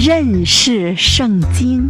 认识圣经。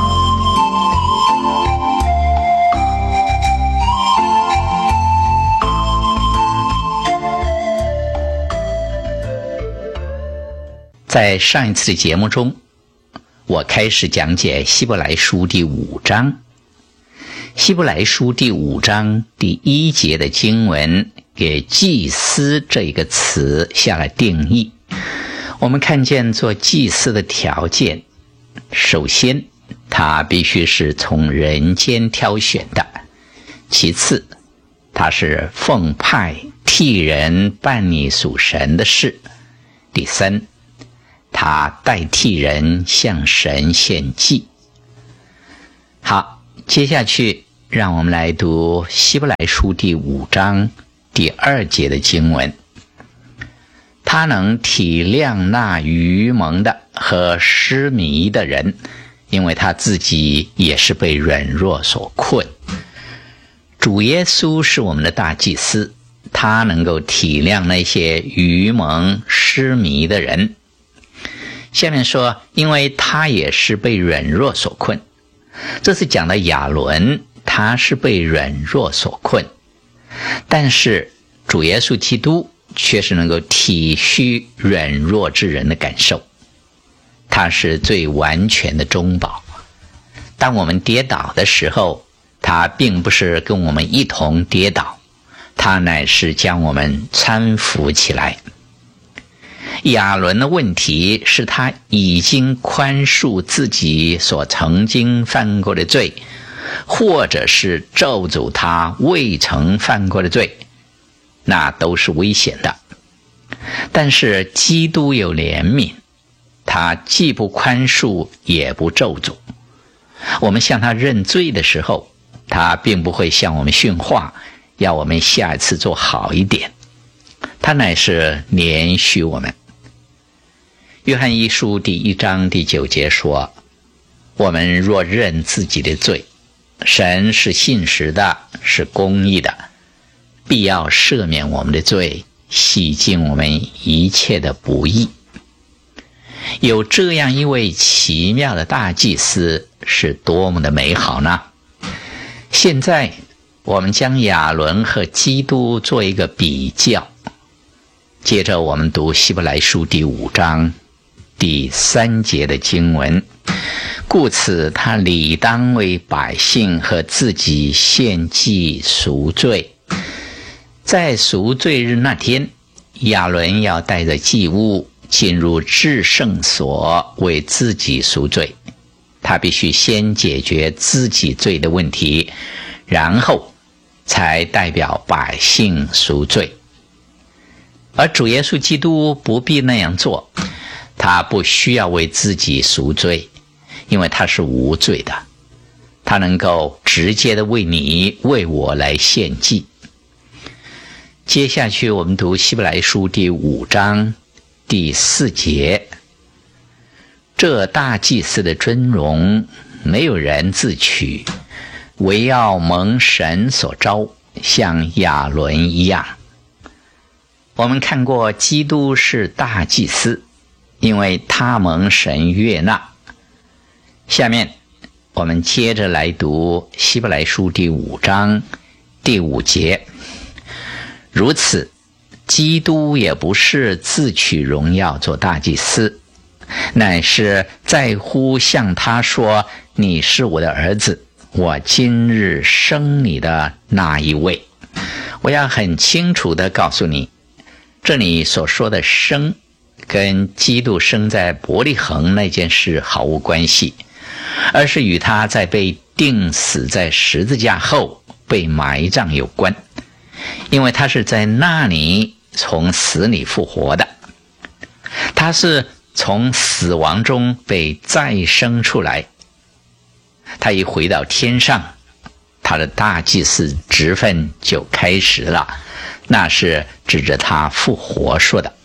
在上一次的节目中，我开始讲解希伯来书第5章。希伯来书第5章第1节的经文给祭司这个词下了定义。我们看见做祭司的条件，首先他必须是从人间挑选的，其次他是奉派替人办理属神的事，第三他代替人向神献祭。好，接下去让我们来读希伯来书第5章第2节的经文。他能体谅那愚蒙的和失迷的人，因为他自己也是被软弱所困。主耶稣是我们的大祭司，他能够体谅那些愚蒙失迷的人。下面说，因为他也是被软弱所困。这是讲的亚伦，他是被软弱所困，但是主耶稣基督却是能够体恤软弱之人的感受，他是最完全的中保。当我们跌倒的时候，他并不是跟我们一同跌倒，他乃是将我们搀扶起来。亚伦的问题是他已经宽恕自己所曾经犯过的罪，或者是咒诅他未曾犯过的罪，那都是危险的。但是基督有怜悯，他既不宽恕也不咒诅。我们向他认罪的时候，他并不会向我们训话，要我们下一次做好一点，他乃是怜恤我们。约翰一书第1章第9节说，我们若认自己的罪，神是信实的，是公义的，必要赦免我们的罪，洗净我们一切的不义。有这样一位奇妙的大祭司，是多么的美好呢？现在我们将亚伦和基督做一个比较。接着我们读希伯来书第5章第3节的经文，故此他理当为百姓和自己献祭赎罪。在赎罪日那天，亚伦要带着祭物进入至圣所为自己赎罪。他必须先解决自己罪的问题，然后才代表百姓赎罪。而主耶稣基督不必那样做，他不需要为自己赎罪，因为他是无罪的，他能够直接的为你为我来献祭。接下去我们读希伯来书第5章第4节，这大祭司的尊荣没有人自取，唯要蒙神所召，像亚伦一样。我们看过基督是大祭司，因为他蒙神悦纳。下面我们接着来读希伯来书第5章第5节，如此基督也不是自取荣耀做大祭司，乃是在乎向他说，你是我的儿子，我今日生你的那一位。我要很清楚地告诉你，这里所说的生跟基督生在伯利恒那件事毫无关系，而是与他在被钉死在十字架后被埋葬有关，因为他是在那里从死里复活的，他是从死亡中被再生出来。他一回到天上，他的大祭司职分就开始了，那是指着他复活说的。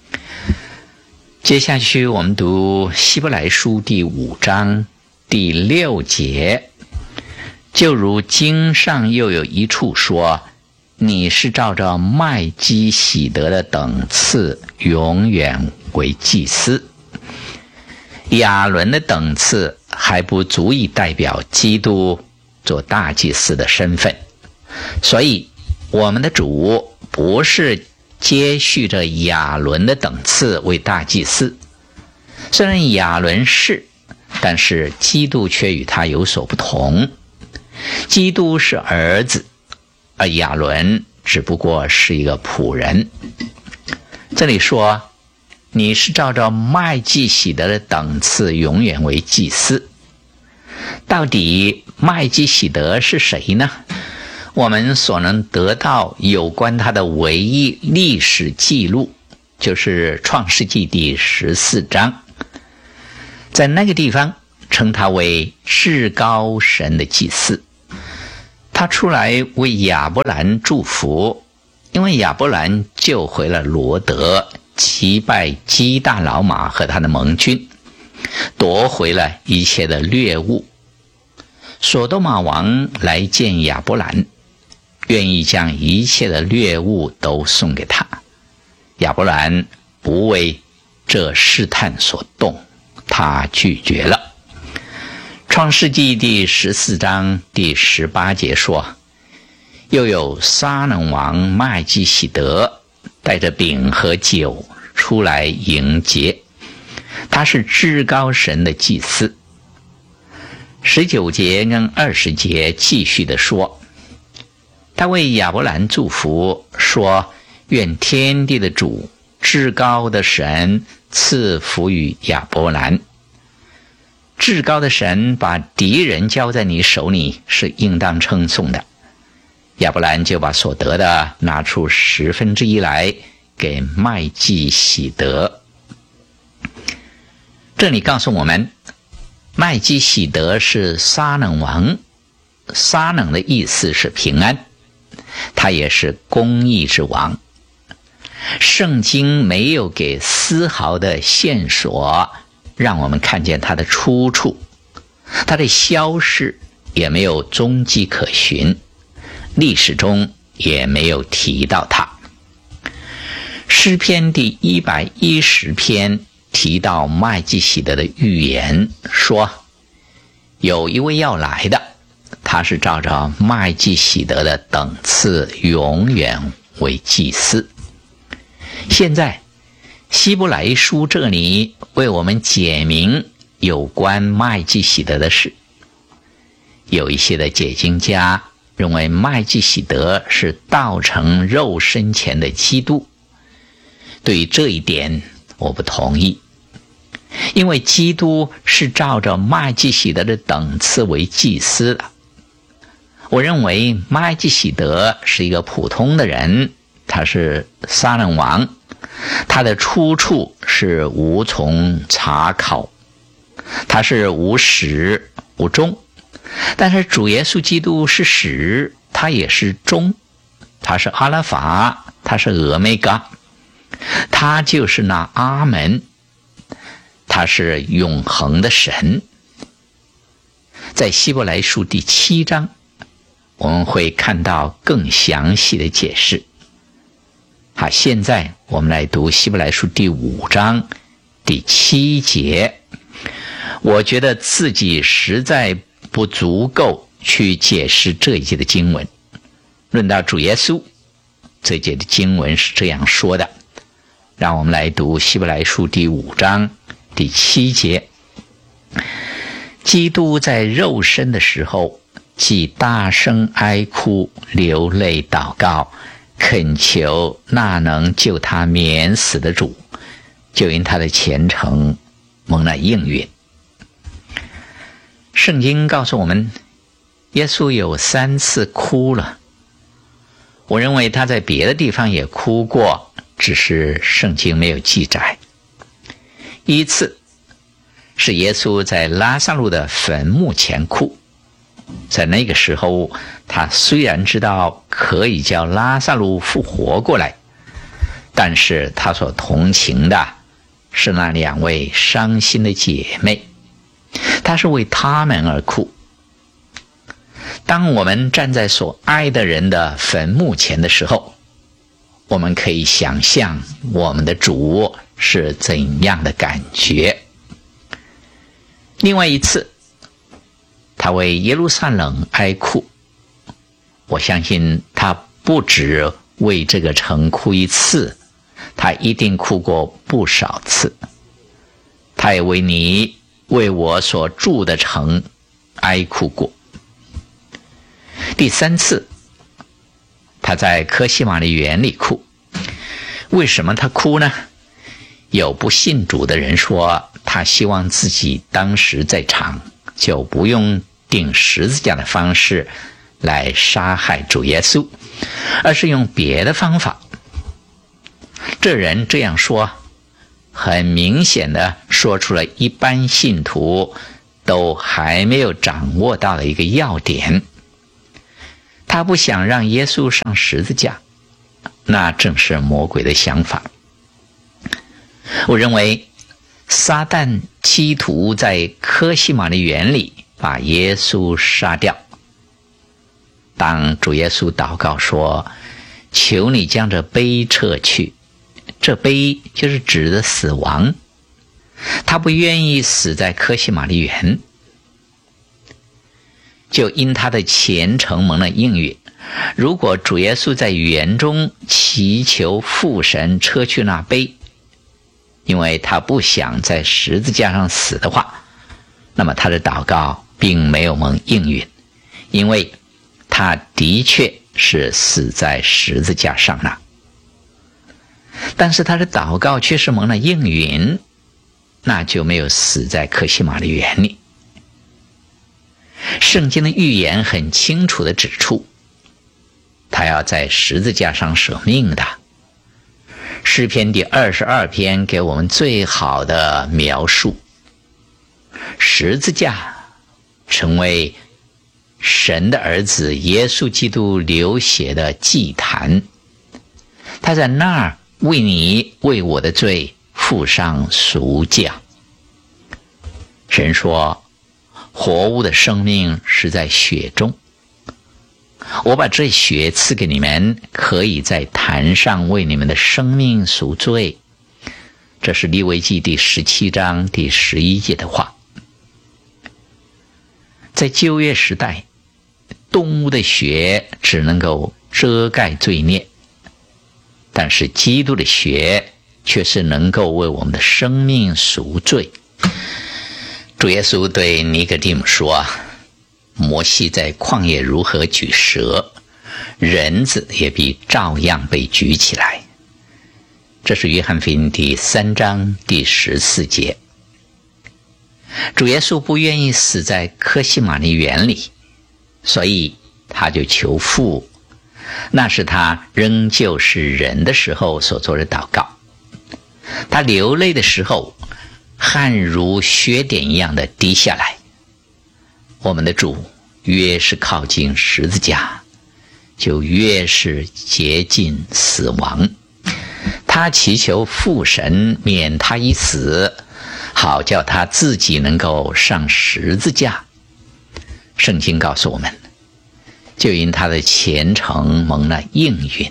接下去我们读希伯来书第5章第6节，就如经上又有一处说，你是照着麦基洗德的等次永远为祭司。 亚伦的等次还不足以代表基督做大祭司的身份，所以我们的主不是接续着亚伦的等次为大祭司。虽然亚伦是，但是基督却与他有所不同。基督是儿子，而亚伦只不过是一个仆人。这里说你是照着麦基洗德的等次永远为祭司。到底麦基洗德是谁呢？我们所能得到有关他的唯一历史记录，就是创世纪第14章，在那个地方称他为至高神的祭司。他出来为亚伯兰祝福，因为亚伯兰救回了罗得，击败基大老马和他的盟军，夺回了一切的掠物。所多玛王来见亚伯兰，愿意将一切的掠物都送给他。亚伯兰不为这试探所动，他拒绝了。创世纪第14章第18节说，又有撒冷王麦基洗德带着饼和酒出来迎接，他是至高神的祭司。19节跟20节继续的说，他为亚伯兰祝福，说愿天地的主至高的神赐福于亚伯兰。至高的神把敌人交在你手里，是应当称颂的。亚伯兰就把所得的拿出1/10来给麦基洗德。这里告诉我们，麦基洗德是撒冷王，撒冷的意思是平安，他也是公义之王。圣经没有给丝毫的线索让我们看见他的出处，他的消逝也没有踪迹可寻，历史中也没有提到他。诗篇第110篇提到麦基洗德的预言，说有一位要来的，他是照着麦基洗德的等次永远为祭司。现在希伯来书这里为我们解明有关麦基洗德的事。有一些的解经家认为麦基洗德是道成肉身前的基督，对于这一点我不同意，因为基督是照着麦基洗德的等次为祭司的。我认为麦基洗德是一个普通的人，他是撒冷王，他的出处是无从查考，他是无始无终。但是主耶稣基督是始，他也是终，他是阿拉法，他是俄梅嘎，他就是那阿门，他是永恒的神。在希伯来书第7章，我们会看到更详细的解释。好，现在我们来读希伯来书第5章第7节。我觉得自己实在不足够去解释这一节的经文。论到主耶稣，这一节的经文是这样说的。让我们来读希伯来书第5章第7节。基督在肉身的时候，既大声哀哭，流泪祷告，恳求那能救他免死的主，就因他的虔诚蒙了应允。圣经告诉我们，耶稣有3次哭了。我认为他在别的地方也哭过，只是圣经没有记载。一次是耶稣在拉撒路的坟墓前哭，在那个时候，他虽然知道可以叫拉撒路复活过来，但是他所同情的是那2位伤心的姐妹，他是为他们而哭。当我们站在所爱的人的坟墓前的时候，我们可以想象我们的主是怎样的感觉。 另外一次，他为耶路撒冷哀哭，我相信他不止为这个城哭一次，他一定哭过不少次。他也为你为我所住的城哀哭过。第三次，他在科西玛的园里哭。为什么他哭呢？有不信主的人说，他希望自己当时在场，就不用钉十字架的方式来杀害主耶稣，而是用别的方法。这人这样说，很明显的说出了一般信徒都还没有掌握到的一个要点。他不想让耶稣上十字架，那正是魔鬼的想法。我认为撒旦企图在科西玛的园里把耶稣杀掉。当主耶稣祷告说，求你将这杯撤去，这杯就是指的死亡。他不愿意死在科西玛的园，就因他的虔诚蒙了应允。如果主耶稣在园中祈求父神撤去那杯，因为他不想在十字架上死的话，那么他的祷告并没有蒙应允，因为他的确是死在十字架上了。但是他的祷告却是蒙了应允，那就没有死在科西玛的园里。圣经的预言很清楚地指出，他要在十字架上舍命的。诗篇第22篇给我们最好的描述，十字架成为神的儿子耶稣基督流血的祭坛，他在那儿为你为我的罪付上赎价。神说，活物的生命是在血中，我把这血赐给你们，可以在坛上为你们的生命赎罪。这是利未记第17章第11节的话。在旧约时代，动物的血只能够遮盖罪孽，但是基督的血却是能够为我们的生命赎罪。主耶稣对尼哥底母说，摩西在旷野如何举蛇，人子也必照样被举起来。这是约翰福音第3章第14节。主耶稣不愿意死在科西玛的园里，所以他就求父，那是他仍旧是人的时候所做的祷告。他流泪的时候，汗如雪点一样的滴下来。我们的主越是靠近十字架，就越是接近死亡。他祈求父神免他一死，好叫他自己能够上十字架。圣经告诉我们，就因他的虔诚蒙了应允。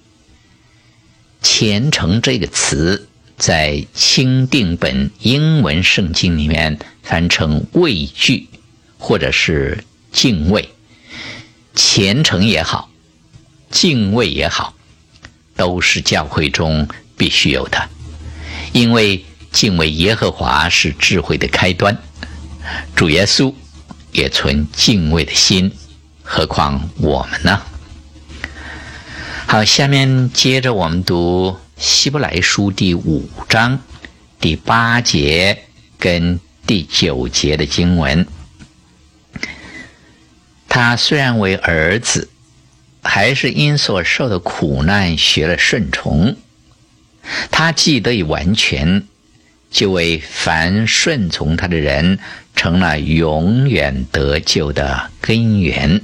虔诚这个词在钦定本英文圣经里面翻成畏惧或者是敬畏。虔诚也好，敬畏也好，都是教会中必须有的，因为敬畏耶和华是智慧的开端。主耶稣也存敬畏的心，何况我们呢？好，下面接着我们读希伯来书第5章第8节跟第9节的经文。他虽然为儿子，还是因所受的苦难学了顺从。他既得以完全，就为凡顺从他的人成了永远得救的根源。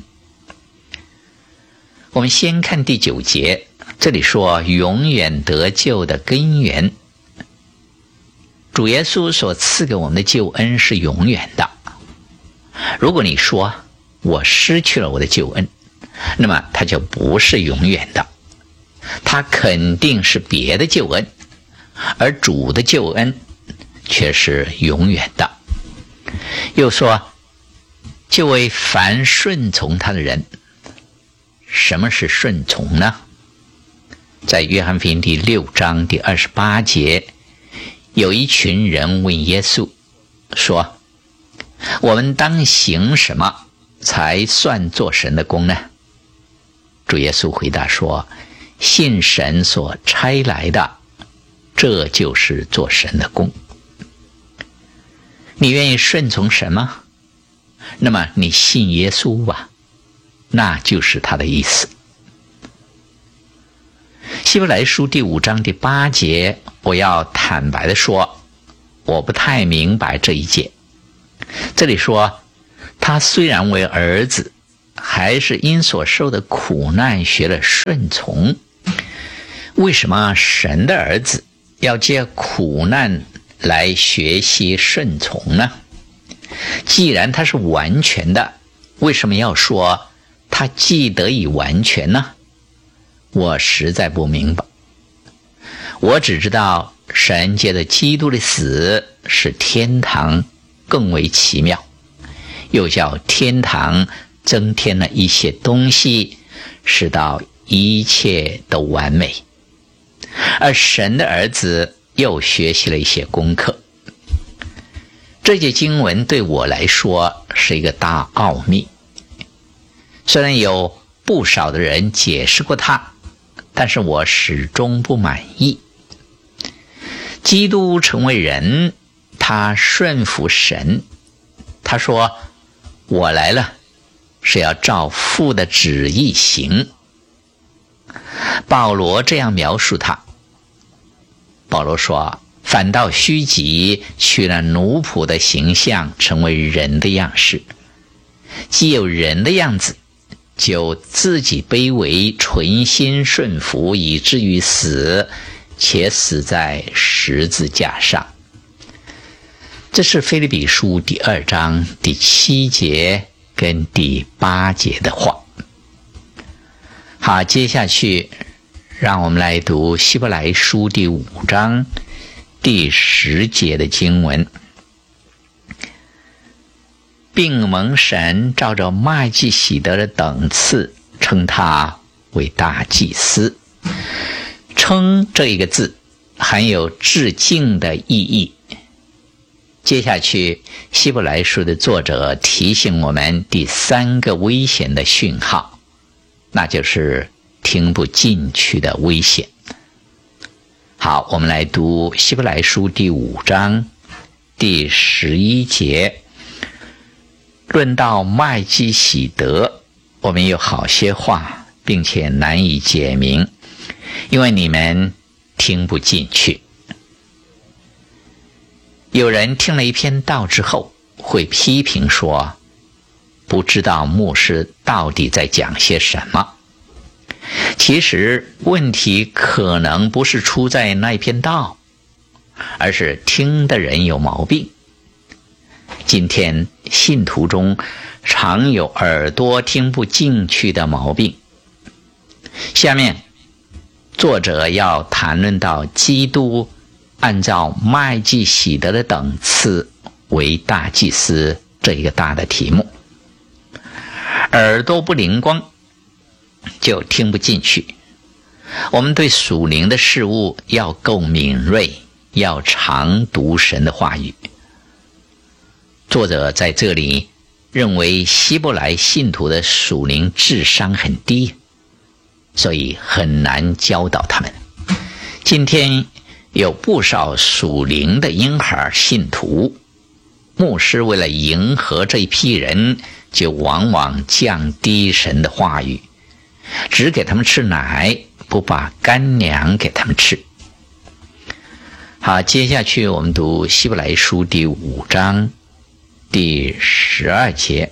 我们先看第9节，这里说永远得救的根源。主耶稣所赐给我们的救恩是永远的。如果你说我失去了我的救恩，那么它就不是永远的，它肯定是别的救恩，而主的救恩却是永远的。 又说，就为凡顺从他的人。什么是顺从呢？在约翰福音第6章第28节，有一群人问耶稣说，我们当行什么才算做神的工呢？主耶稣回答说，信神所差来的，这就是做神的工。你愿意顺从神吗？那么你信耶稣吧，那就是他的意思。希伯来书第5章第8节，我要坦白地说，我不太明白这一节。这里说，他虽然为儿子，还是因所受的苦难学了顺从。为什么神的儿子要借苦难来学习顺从呢？既然他是完全的，为什么要说他既得以完全呢？我实在不明白。我只知道神借着基督的死使天堂更为奇妙，又叫天堂增添了一些东西，使到一切都完美。而神的儿子又学习了一些功课。这节经文对我来说是一个大奥秘，虽然有不少的人解释过它，但是我始终不满意。基督成为人，他顺服神，他说，我来了是要照父的旨意行。保罗这样描述他，保罗说，反倒虚己，取了奴仆的形象，成为人的样式。既有人的样子，就自己卑微，存心顺服，以至于死，且死在十字架上。这是腓立比书第2章第7节跟第8节的话。好，接下去让我们来读希伯来书第5章第10节的经文。并蒙神照着麦基洗德的等次，称他为大祭司。称这一个字含有致敬的意义。接下去希伯来书的作者提醒我们第3个危险的讯号，那就是听不进去的危险。好，我们来读希伯来书第5章第11节。论到麦基洗德，我们有好些话，并且难以解明，因为你们听不进去。有人听了一篇道之后，会批评说，不知道牧师到底在讲些什么。其实问题可能不是出在那一篇道，而是听的人有毛病。今天信徒中常有耳朵听不进去的毛病。下面作者要谈论到基督按照麦基洗德的等次为大祭司这一个大的题目。耳朵不灵光就听不进去。我们对属灵的事物要够敏锐，要常读神的话语。作者在这里认为希伯来信徒的属灵智商很低，所以很难教导他们。今天有不少属灵的婴孩信徒，牧师为了迎合这一批人，就往往降低神的话语，只给他们吃奶，不把干粮给他们吃。好，接下去我们读希伯来书第5章第12节。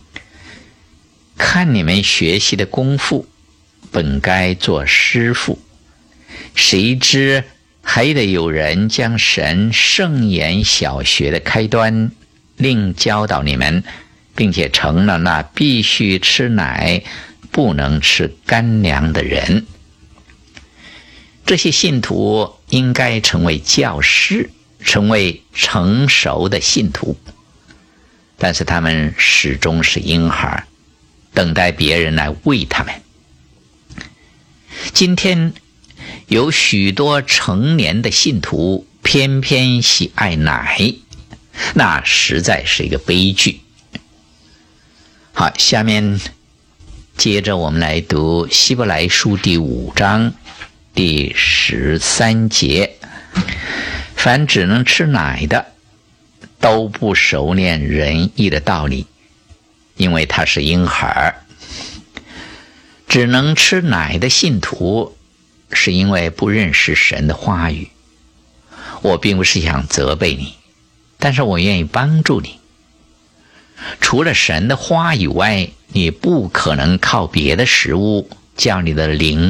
看你们学习的功夫，本该做师傅，谁知还得有人将神圣言小学的开端另教导你们，并且成了那必须吃奶不能吃干粮的人。这些信徒应该成为教师，成为成熟的信徒。 但是他们始终是婴孩，等待别人来喂他们。今天有许多成年的信徒偏偏喜爱奶，那实在是一个悲剧。好，下面接着我们来读希伯来书第5章第13节，凡只能吃奶的，都不熟练仁义的道理，因为他是婴孩。只能吃奶的信徒，是因为不认识神的话语。我并不是想责备你，但是我愿意帮助你。除了神的话语外，你不可能靠别的食物叫你的灵